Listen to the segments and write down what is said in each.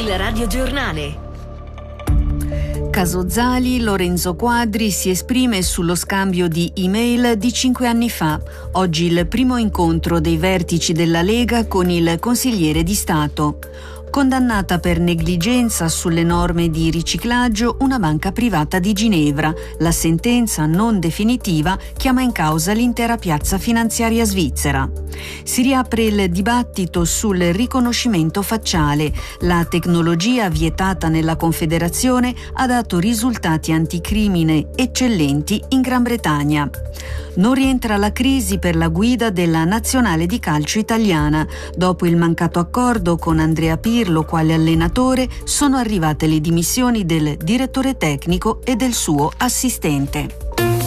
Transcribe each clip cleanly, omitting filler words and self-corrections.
Il radiogiornale. Caso Zali, Lorenzo Quadri si esprime sullo scambio di email di 5 anni fa. Oggi il primo incontro dei vertici della Lega con il consigliere di Stato. Condannata per negligenza sulle norme di riciclaggio una banca privata di Ginevra. La sentenza non definitiva chiama in causa l'intera piazza finanziaria svizzera. Si riapre il dibattito sul riconoscimento facciale. La tecnologia vietata nella Confederazione ha dato risultati anticrimine eccellenti in Gran Bretagna. Non rientra la crisi per la guida della nazionale di calcio italiana. Dopo il mancato accordo con Andrea Pirlo quale allenatore, sono arrivate le dimissioni del direttore tecnico e del suo assistente.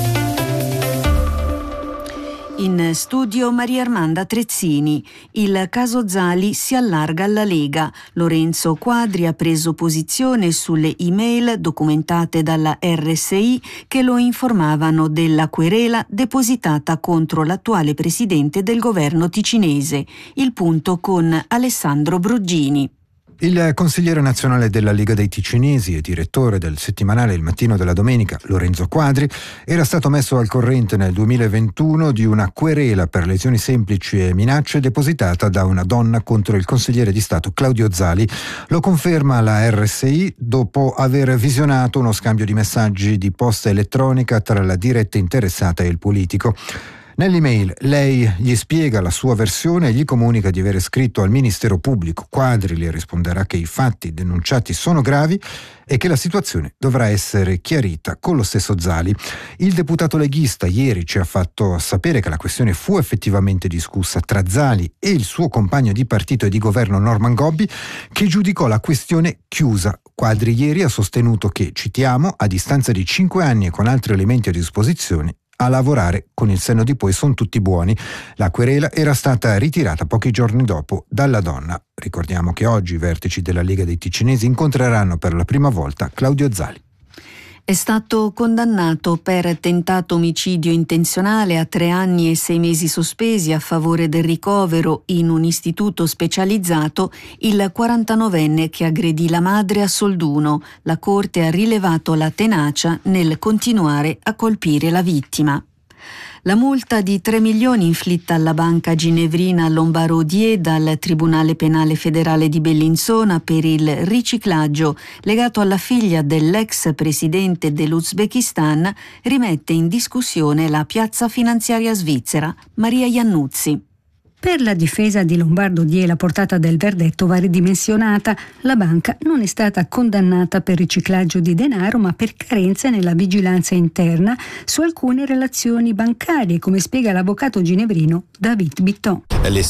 In studio Maria Armanda Trezzini. Il caso Zali si allarga alla Lega. Lorenzo Quadri ha preso posizione sulle email documentate dalla RSI che lo informavano della querela depositata contro l'attuale presidente del governo ticinese. Il punto con Alessandro Bruggini. Il consigliere nazionale della Lega dei Ticinesi e direttore del settimanale Il Mattino della Domenica, Lorenzo Quadri, era stato messo al corrente nel 2021 di una querela per lesioni semplici e minacce depositata da una donna contro il consigliere di Stato Claudio Zali. Lo conferma la RSI dopo aver visionato uno scambio di messaggi di posta elettronica tra la diretta interessata e il politico. Nell'email lei gli spiega la sua versione e gli comunica di aver scritto al Ministero Pubblico. Quadri le risponderà che i fatti denunciati sono gravi e che la situazione dovrà essere chiarita con lo stesso Zali. Il deputato leghista ieri ci ha fatto sapere che la questione fu effettivamente discussa tra Zali e il suo compagno di partito e di governo Norman Gobbi, che giudicò la questione chiusa. Quadri ieri ha sostenuto che, citiamo, a distanza di 5 anni e con altri elementi a disposizione, a lavorare con il senno di poi sono tutti buoni. La querela era stata ritirata pochi giorni dopo dalla donna. Ricordiamo che oggi i vertici della Lega dei Ticinesi incontreranno per la prima volta Claudio Zali. È stato condannato per tentato omicidio intenzionale a 3 anni e 6 mesi sospesi a favore del ricovero in un istituto specializzato il 49enne che aggredì la madre a Solduno. La Corte ha rilevato la tenacia nel continuare a colpire la vittima. La multa di 3 milioni inflitta alla banca ginevrina Lombard-Odier dal Tribunale Penale Federale di Bellinzona per il riciclaggio legato alla figlia dell'ex presidente dell'Uzbekistan rimette in discussione la piazza finanziaria svizzera. Maria Iannuzzi. Per la difesa di Lombard-Odier la portata del verdetto va ridimensionata. La banca non è stata condannata per riciclaggio di denaro, ma per carenze nella vigilanza interna su alcune relazioni bancarie, come spiega l'avvocato ginevrino David Bitton.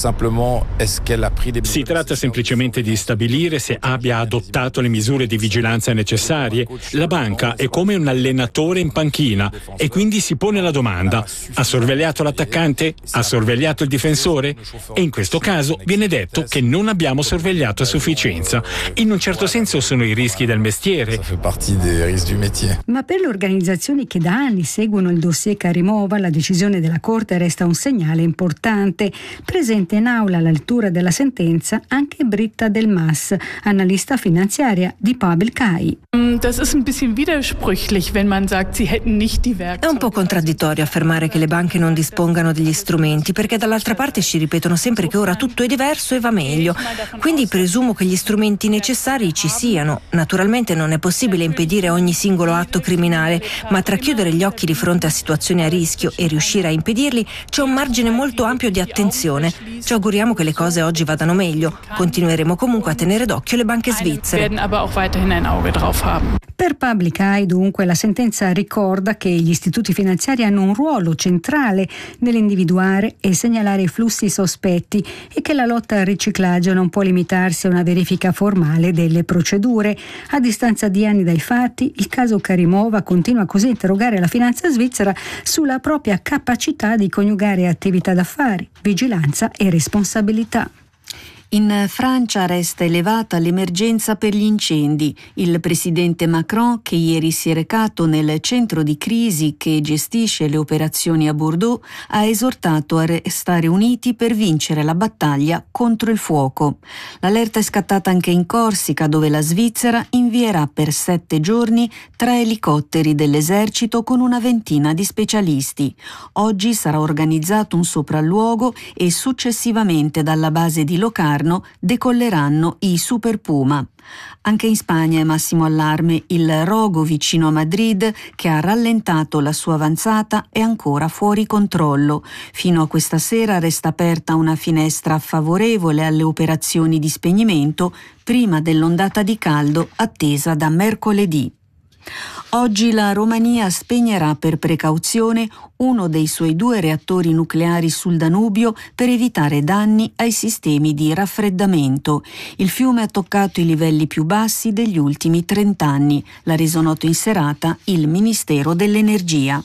Si tratta semplicemente di stabilire se abbia adottato le misure di vigilanza necessarie. La banca è come un allenatore in panchina e quindi si pone la domanda: ha sorvegliato l'attaccante? Ha sorvegliato il difensore? E in questo caso viene detto che non abbiamo sorvegliato a sufficienza. In un certo senso sono i rischi del mestiere. Ma per le organizzazioni che da anni seguono il dossier Karimova, la decisione della Corte resta un segnale importante. Presente in aula alla lettura della sentenza anche Britta Del Mas, analista finanziaria di Pavel Kai. È un po' contraddittorio affermare che le banche non dispongano degli strumenti, perché dall'altra parte ci ripetono sempre che ora tutto è diverso e va meglio. Quindi presumo che gli strumenti necessari ci siano. Naturalmente non è possibile impedire ogni singolo atto criminale, ma tra chiudere gli occhi di fronte a situazioni a rischio e riuscire a impedirli c'è un margine molto ampio di attenzione. Ci auguriamo che le cose oggi vadano meglio. Continueremo comunque a tenere d'occhio le banche svizzere. Per Public Eye, dunque, la sentenza ricorda che gli istituti finanziari hanno un ruolo centrale nell'individuare e segnalare i flussi sospetti e che la lotta al riciclaggio non può limitarsi a una verifica formale delle procedure. A distanza di anni dai fatti, il caso Karimova continua così a interrogare la finanza svizzera sulla propria capacità di coniugare attività d'affari, vigilanza e responsabilità. In Francia resta elevata l'emergenza per gli incendi. Il presidente Macron, che ieri si è recato nel centro di crisi che gestisce le operazioni a Bordeaux, ha esortato a restare uniti per vincere la battaglia contro il fuoco. L'allerta è scattata anche in Corsica, dove la Svizzera invierà per 7 giorni 3 elicotteri dell'esercito con una ventina di specialisti. Oggi sarà organizzato un sopralluogo e successivamente dalla base di Locarno decolleranno i Super Puma. Anche in Spagna è massimo allarme. Il rogo vicino a Madrid, che ha rallentato la sua avanzata, è ancora fuori controllo. Fino a questa sera resta aperta una finestra favorevole alle operazioni di spegnimento prima dell'ondata di caldo attesa da mercoledì. Oggi la Romania spegnerà per precauzione uno dei suoi 2 reattori nucleari sul Danubio per evitare danni ai sistemi di raffreddamento. Il fiume ha toccato i livelli più bassi degli ultimi 30 anni, l'ha reso noto in serata il Ministero dell'Energia.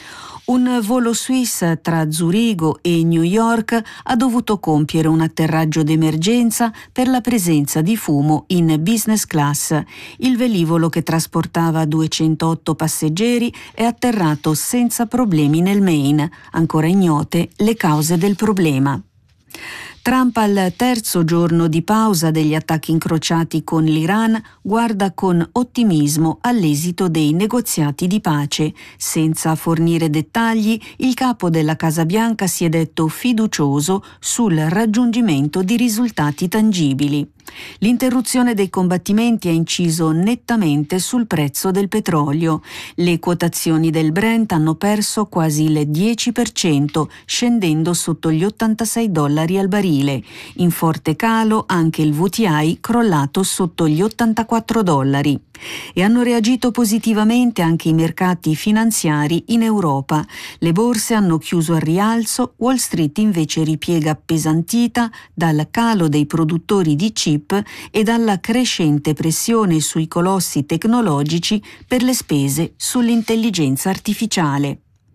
Un volo Swiss tra Zurigo e New York ha dovuto compiere un atterraggio d'emergenza per la presenza di fumo in business class. Il velivolo, che trasportava 208 passeggeri, è atterrato senza problemi nel Maine. Ancora ignote le cause del problema. Trump, al terzo giorno di pausa degli attacchi incrociati con l'Iran, guarda con ottimismo all'esito dei negoziati di pace. Senza fornire dettagli, il capo della Casa Bianca si è detto fiducioso sul raggiungimento di risultati tangibili. L'interruzione dei combattimenti ha inciso nettamente sul prezzo del petrolio. Le quotazioni del Brent hanno perso quasi il 10%, scendendo sotto gli $86 al barile. In forte calo anche il WTI, crollato sotto gli $84. E hanno reagito positivamente anche i mercati finanziari in Europa. Le borse hanno chiuso al rialzo, Wall Street invece ripiega appesantita dal calo dei produttori di chip e dalla crescente pressione sui colossi tecnologici per le spese sull'intelligenza artificiale.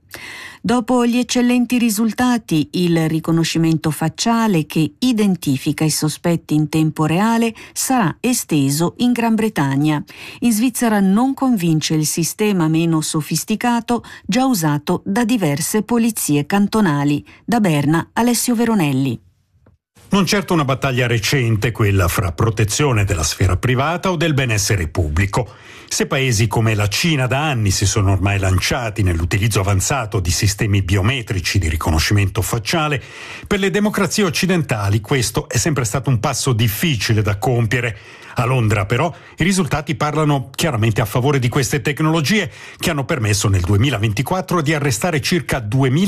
Dopo gli eccellenti risultati, il riconoscimento facciale che identifica i sospetti in tempo reale sarà esteso in Gran Bretagna. In Svizzera non convince il sistema meno sofisticato già usato da diverse polizie cantonali. Da Berna, Alessio Veronelli. Non certo una battaglia recente, quella fra protezione della sfera privata o del benessere pubblico. Se paesi come la Cina da anni si sono ormai lanciati nell'utilizzo avanzato di sistemi biometrici di riconoscimento facciale, per le democrazie occidentali questo è sempre stato un passo difficile da compiere. A Londra, però, i risultati parlano chiaramente a favore di queste tecnologie, che hanno permesso nel 2024 di arrestare circa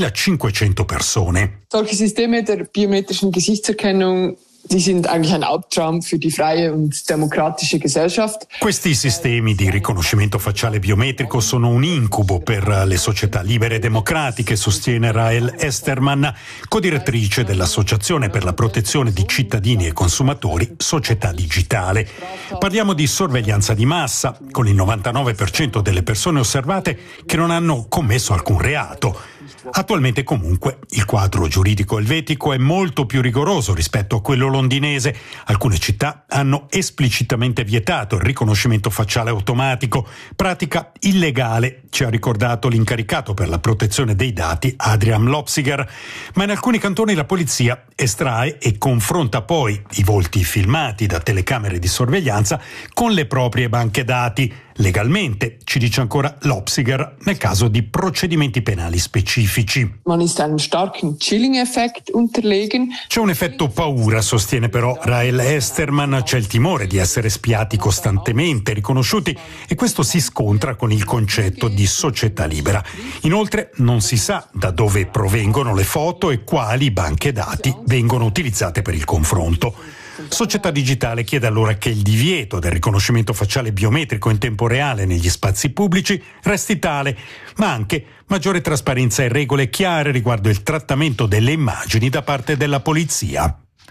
2500 persone. Solche Systeme der biometrischen Gesichtserkennung, die sind eigentlich ein Albtraum für die freie und demokratische Gesellschaft. Questi sistemi di riconoscimento facciale biometrico sono un incubo per le società libere e democratiche, sostiene Rael Esterman, codirettrice dell'Associazione per la protezione di cittadini e consumatori Società Digitale. Parliamo di sorveglianza di massa, con il 99% delle persone osservate che non hanno commesso alcun reato. Attualmente comunque il quadro giuridico elvetico è molto più rigoroso rispetto a quello londinese. Alcune città hanno esplicitamente vietato il riconoscimento facciale automatico, pratica illegale, ci ha ricordato l'incaricato per la protezione dei dati Adrian Lopsiger. Ma in alcuni cantoni la polizia estrae e confronta poi i volti filmati da telecamere di sorveglianza con le proprie banche dati. Legalmente, ci dice ancora Lopsiger, nel caso di procedimenti penali specifici. Man ist einem starken Chilling-Effekt unterlegen. C'è un effetto paura, sostiene però Rael Esterman, c'è il timore di essere spiati costantemente, riconosciuti, e questo si scontra con il concetto di società libera. Inoltre non si sa da dove provengono le foto e quali banche dati vengono utilizzate per il confronto. Società Digitale chiede allora che il divieto del riconoscimento facciale biometrico in tempo reale negli spazi pubblici resti tale, ma anche maggiore trasparenza e regole chiare riguardo il trattamento delle immagini da parte della polizia.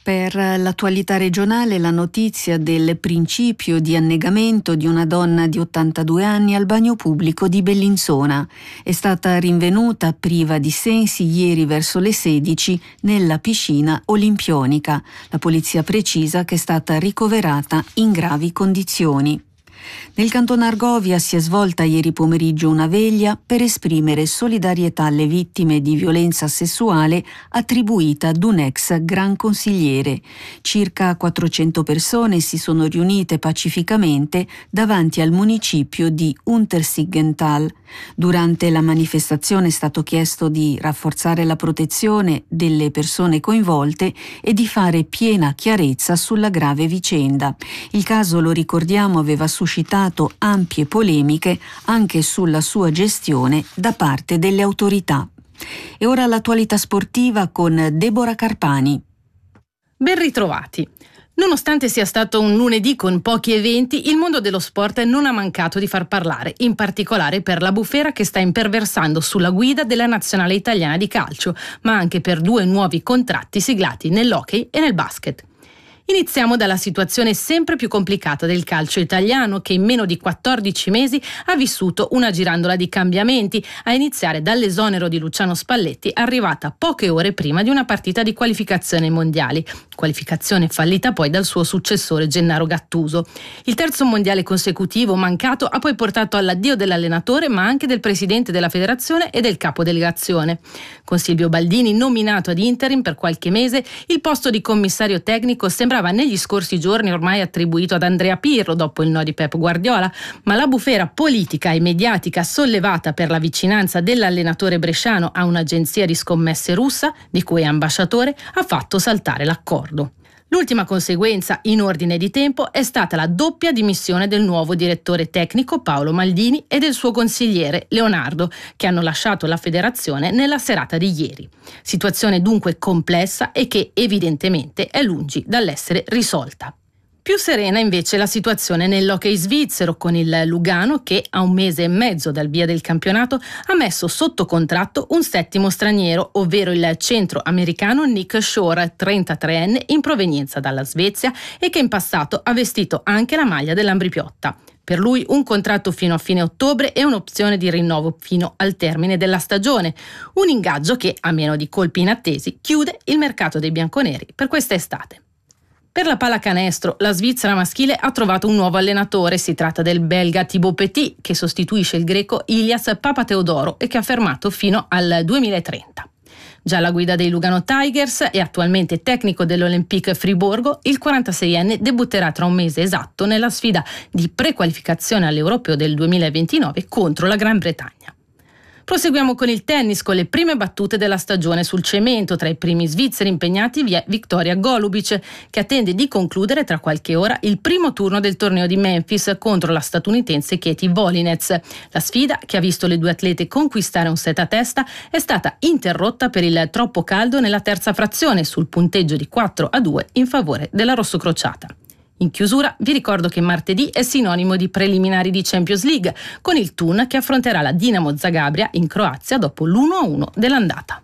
Per l'attualità regionale la notizia del principio di annegamento di una donna di 82 anni al bagno pubblico di Bellinzona. È stata rinvenuta priva di sensi ieri verso le 16 nella piscina olimpionica. La polizia precisa che è stata ricoverata in gravi condizioni. Nel canton Argovia si è svolta ieri pomeriggio una veglia per esprimere solidarietà alle vittime di violenza sessuale attribuita ad un ex gran consigliere. Circa 400 persone si sono riunite pacificamente davanti al municipio di Untersiggenthal. Durante la manifestazione è stato chiesto di rafforzare la protezione delle persone coinvolte e di fare piena chiarezza sulla grave vicenda. Il caso, lo ricordiamo, aveva suscitato ampie polemiche anche sulla sua gestione da parte delle autorità. E ora l'attualità sportiva con Deborah Carpani. Ben ritrovati. Nonostante sia stato un lunedì con pochi eventi, il mondo dello sport non ha mancato di far parlare, in particolare per la bufera che sta imperversando sulla guida della nazionale italiana di calcio, ma anche per 2 nuovi contratti siglati nell'hockey e nel basket. Iniziamo dalla situazione sempre più complicata del calcio italiano, che in meno di 14 mesi ha vissuto una girandola di cambiamenti, a iniziare dall'esonero di Luciano Spalletti, arrivata poche ore prima di una partita di qualificazione ai mondiali, qualificazione fallita poi dal suo successore Gennaro Gattuso. Il terzo mondiale consecutivo mancato ha poi portato all'addio dell'allenatore, ma anche del presidente della federazione e del capo delegazione. Con Silvio Baldini nominato ad interim per qualche mese, il posto di commissario tecnico sembrava negli scorsi giorni ormai attribuito ad Andrea Pirlo dopo il no di Pep Guardiola, ma la bufera politica e mediatica sollevata per la vicinanza dell'allenatore bresciano a un'agenzia di scommesse russa, di cui è ambasciatore, ha fatto saltare l'accordo. L'ultima conseguenza, in ordine di tempo, è stata la doppia dimissione del nuovo direttore tecnico Paolo Maldini e del suo consigliere Leonardo, che hanno lasciato la federazione nella serata di ieri. Situazione dunque complessa e che evidentemente è lungi dall'essere risolta. Più serena invece la situazione nell'hockey svizzero, con il Lugano che a 1 mese e mezzo dal via del campionato ha messo sotto contratto un 7° straniero, ovvero il centro-americano Nick Shore, 33enne in provenienza dalla Svezia e che in passato ha vestito anche la maglia dell'Ambripiotta. Per lui un contratto fino a fine ottobre e un'opzione di rinnovo fino al termine della stagione, un ingaggio che, a meno di colpi inattesi, chiude il mercato dei bianconeri per questa estate. Per la pallacanestro, la Svizzera maschile ha trovato un nuovo allenatore. Si tratta del belga Thibaut Petit, che sostituisce il greco Ilias Papateodoro e che ha fermato fino al 2030. Già alla guida dei Lugano Tigers e attualmente tecnico dell'Olympique Friburgo, il 46enne debutterà tra 1 mese esatto nella sfida di prequalificazione all'Europeo del 2029 contro la Gran Bretagna. Proseguiamo con il tennis, con le prime battute della stagione sul cemento. Tra i primi svizzeri impegnati vi è Victoria Golubic, che attende di concludere tra qualche ora il primo turno del torneo di Memphis contro la statunitense Katie Volinez. La sfida, che ha visto le 2 atlete conquistare un set a testa, è stata interrotta per il troppo caldo nella terza frazione, sul punteggio di 4-2 in favore della rossocrociata. In chiusura vi ricordo che martedì è sinonimo di preliminari di Champions League, con il Thun che affronterà la Dinamo Zagabria in Croazia dopo l'1-1 dell'andata.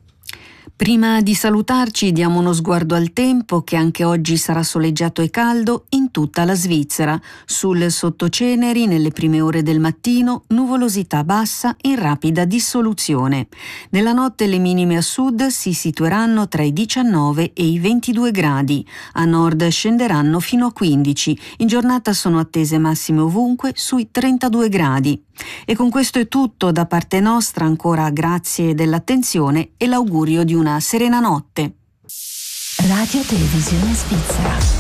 Prima di salutarci diamo uno sguardo al tempo, che anche oggi sarà soleggiato e caldo in tutta la Svizzera. Sul sottoceneri nelle prime ore del mattino nuvolosità bassa in rapida dissoluzione. Nella notte le minime a sud si situeranno tra i 19 e i 22 gradi. A nord scenderanno fino a 15. In giornata sono attese massime ovunque sui 32 gradi. E con questo è tutto da parte nostra. Ancora grazie dell'attenzione e l'augurio di una serena notte. Radio Televisione Svizzera.